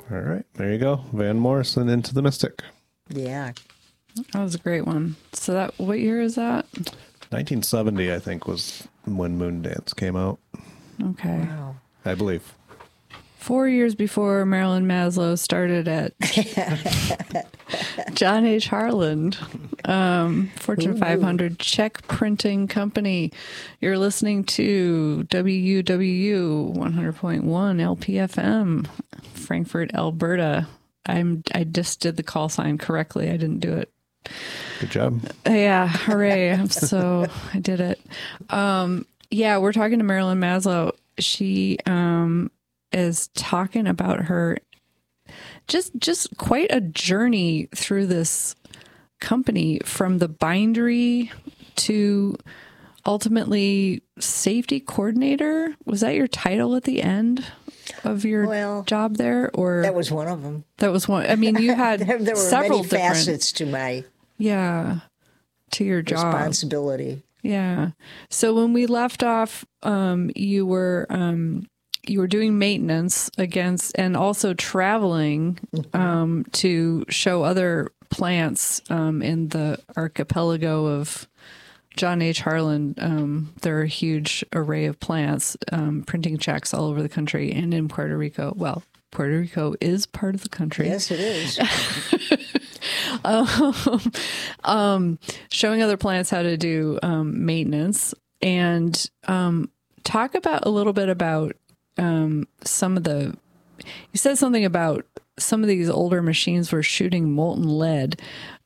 All right, there you go. Van Morrison, Into the Mystic. Yeah. That was a great one. So that, what year is that? 1970, I think, was when Moondance came out. Okay. Wow. I believe. 4 years before Marilyn Maslow started at John H. Harland, Fortune 500 check printing company. You're listening to WUWU 100.1 LPFM, Frankfurt, Alberta. I just did the call sign correctly. I didn't do it. Good job. Yeah, hooray. I did it. Yeah, we're talking to Marilyn Maslow. She is talking about her just quite a journey through this company, from the bindery to ultimately safety coordinator. Was that your title at the end of your job there? Or that was one of them. That was one. I mean, you had there were several many facets to my to your job responsibility. Yeah. So when we left off, you were doing maintenance against, and also traveling to show other plants in the archipelago of John H. Harland. There are a huge array of plants, printing checks all over the country and in Puerto Rico. Well, Puerto Rico is part of the country. Yes, it is. Showing other plants how to do maintenance, and talk about a little bit about some of the. You said something about some of these older machines were shooting molten lead.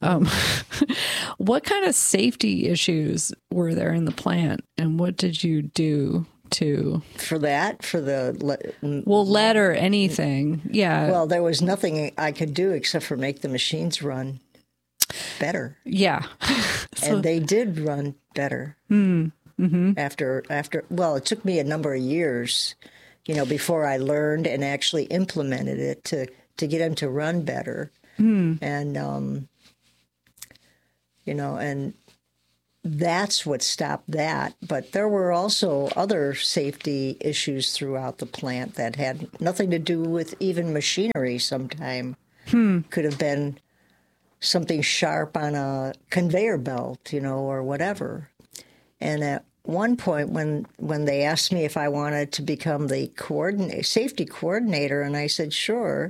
What kind of safety issues were there in the plant, and what did you do for the lead or anything? Yeah. Well, there was nothing I could do except for make the machines run better. Yeah. And they did run better. Mm-hmm. After it took me a number of years, before I learned and actually implemented it to get them to run better. And and that's what stopped that. But there were also other safety issues throughout the plant that had nothing to do with even machinery. Sometime could have been something sharp on a conveyor belt, or whatever. And at one point, when they asked me if I wanted to become the safety coordinator, and I said sure,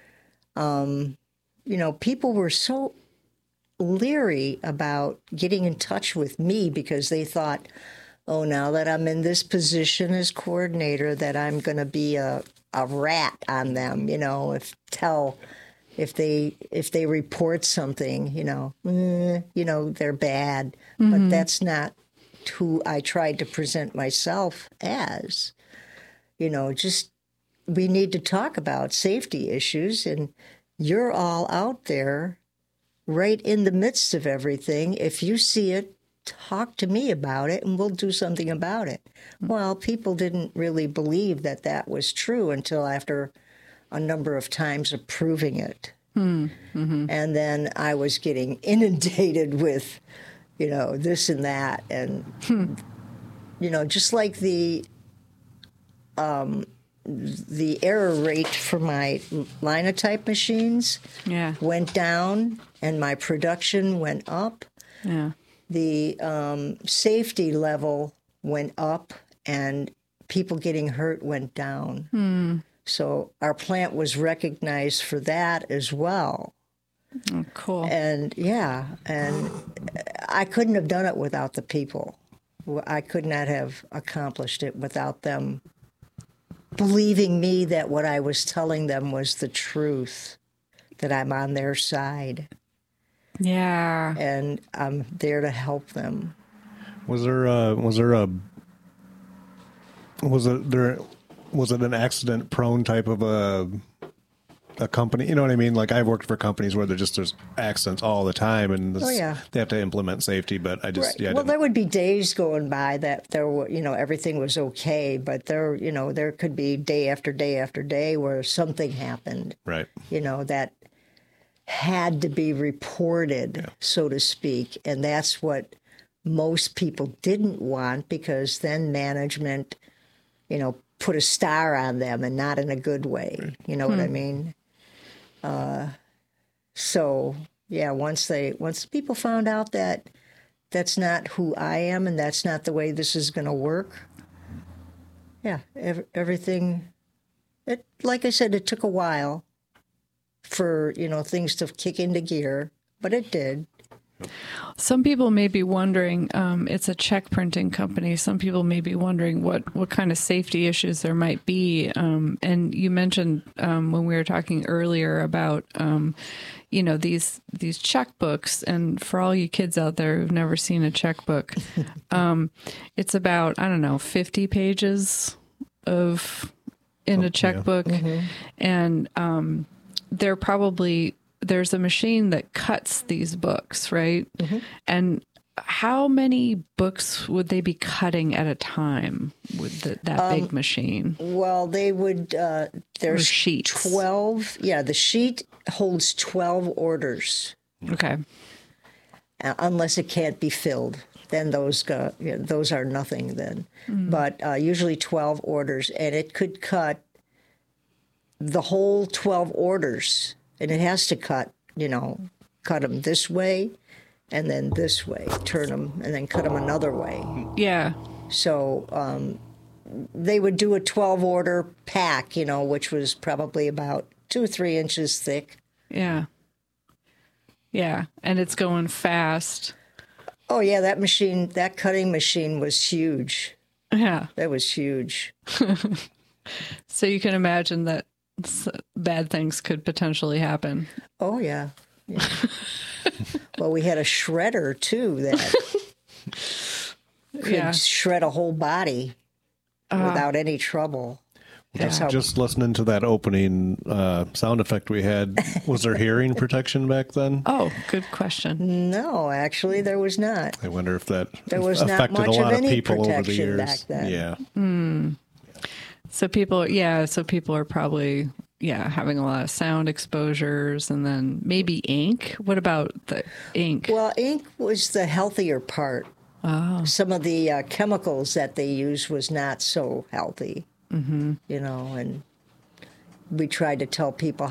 people were so leery about getting in touch with me because they thought, oh, now that I'm in this position as coordinator, that I'm going to be a rat on them, if they report something, they're bad. Mm-hmm. But that's not who I tried to present myself as. Just we need to talk about safety issues, and you're all out there right in the midst of everything. If you see it, talk to me about it and we'll do something about it. Well, people didn't really believe that was true until after a number of times of proving it. Mm-hmm. And then I was getting inundated with, this and that. And, just like the error rate for my linotype machines went down and my production went up. Yeah. The safety level went up and people getting hurt went down. So our plant was recognized for that as well. Oh, cool. And and I couldn't have done it without the people. I could not have accomplished it without them believing me that what I was telling them was the truth, that I'm on their side. Yeah. And I'm there to help them. Was it an accident prone type of a company? You know what I mean? Like I've worked for companies where there's accidents all the time, and they have to implement safety. But I just there would be days going by that there were everything was okay, but there could be day after day after day where something happened. Right. That had to be reported, so to speak, and that's what most people didn't want, because then management, put a star on them, and not in a good way. You know what I mean? So yeah, once people found out that that's not who I am and that's not the way this is going to work, yeah, everything. Like I said, it took a while for things to kick into gear, but it did. Some people may be wondering, it's a check printing company. Some people may be wondering what kind of safety issues there might be. And you mentioned when we were talking earlier about, these checkbooks. And for all you kids out there who've never seen a checkbook, it's about, 50 pages in a checkbook. Yeah. Mm-hmm. And there's a machine that cuts these books, right? Mm-hmm. And how many books would they be cutting at a time with that big machine? Well, they would, there's sheets. 12. Yeah, the sheet holds 12 orders. Okay. Unless it can't be filled. Then those are nothing then. Mm. But usually 12 orders. And it could cut the whole 12 orders. And it has to cut them this way and then this way, turn them and then cut them another way. Yeah. So they would do a 12-order pack, which was probably about 2 or 3 inches thick. Yeah. Yeah. And it's going fast. Oh, yeah. That cutting machine was huge. Yeah. That was huge. So you can imagine that bad things could potentially happen. Oh, yeah. Well, we had a shredder, too, that could shred a whole body without any trouble. Just listening to that opening sound effect we had, was there hearing protection back then? Oh, good question. No, actually, there was not. I wonder if that not affected much a lot of of people over the years. Back then. Yeah. Mm. So people are probably, having a lot of sound exposures, and then maybe ink. What about the ink? Well, ink was the healthier part. Oh. Some of the chemicals that they used was not so healthy, and we tried to tell people